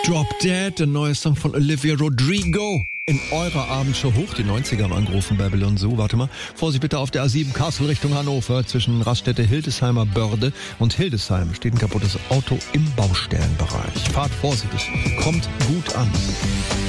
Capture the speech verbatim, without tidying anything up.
Drop Dead, der neue Song von Olivia Rodrigo. In eurer Abendshow hoch, die neunziger haben angerufen, Babylon Zoo. Warte mal, Vorsicht bitte auf der A sieben Kassel Richtung Hannover. Zwischen Raststätte Hildesheimer Börde und Hildesheim steht ein kaputtes Auto im Baustellenbereich. Fahrt vorsichtig, kommt gut an.